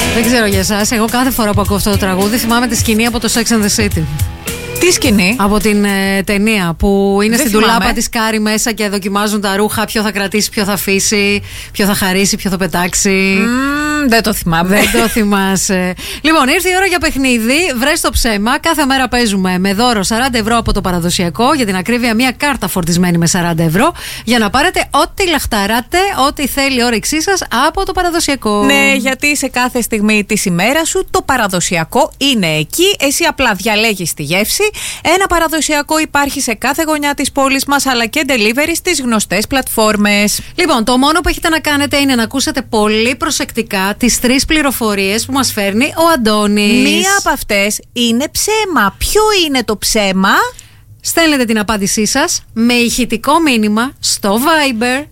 Δεν ξέρω για εσάς, εγώ κάθε φορά που ακούω αυτό το τραγούδι θυμάμαι τη σκηνή από το Sex and the City. Τι σκηνή? Από την ταινία που είναι Δεν στην θυμάμαι. ντουλάπα της Κάρι μέσα και δοκιμάζουν τα ρούχα. Ποιο θα κρατήσει, ποιο θα αφήσει, ποιο θα χαρίσει, ποιο θα πετάξει. Δεν το θυμάμαι. Δεν το θυμάσαι. Λοιπόν, ήρθε η ώρα για παιχνίδι. Βρες το ψέμα. Κάθε μέρα παίζουμε με δώρο 40 ευρώ από το παραδοσιακό. Για την ακρίβεια, μια κάρτα φορτισμένη με 40 ευρώ. Για να πάρετε ό,τι λαχταράτε, ό,τι θέλει η όρεξή σας από το παραδοσιακό. Ναι, γιατί σε κάθε στιγμή της ημέρας σου το παραδοσιακό είναι εκεί. Εσύ απλά διαλέγεις τη γεύση. Ένα παραδοσιακό υπάρχει σε κάθε γωνιά της πόλης μας, αλλά και delivery στις γνωστές πλατφόρμες. Λοιπόν, το μόνο που έχετε να κάνετε είναι να ακούσετε πολύ προσεκτικά τις 3 πληροφορίες που μας φέρνει ο Αντώνης. Μία από αυτές είναι ψέμα. Ποιο είναι το ψέμα? Στέλνετε την απάντησή σας με ηχητικό μήνυμα στο Viber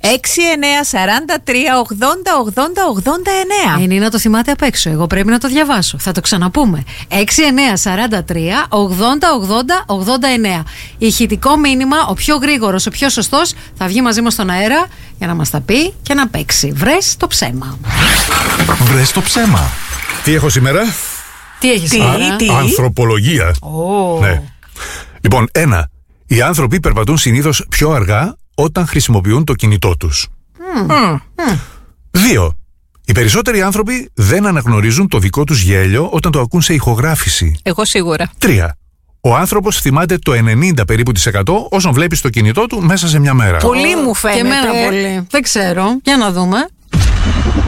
6943808089. Η Νίνα το θυμάται απ' έξω. Εγώ πρέπει να το διαβάσω. Θα το ξαναπούμε. 6943808089. Ηχητικό μήνυμα, ο πιο γρήγορος, ο πιο σωστός, θα βγει μαζί μας στον αέρα για να μας τα πει και να παίξει. Βρες το ψέμα. Βρες το ψέμα. Τι έχω σήμερα? Τι έχεις σήμερα? Ανθρωπολογία. Ναι. Λοιπόν, 1. Οι άνθρωποι περπατούν συνήθως πιο αργά όταν χρησιμοποιούν το κινητό τους. 2. Οι περισσότεροι άνθρωποι δεν αναγνωρίζουν το δικό τους γέλιο όταν το ακούν σε ηχογράφηση. Εγώ σίγουρα. 3. Ο άνθρωπος θυμάται το 90 περίπου της 100 όσον βλέπει στο κινητό του μέσα σε μια μέρα. Πολύ μου Και φαίνεται. εμένα πολύ. Δεν ξέρω. Για να δούμε.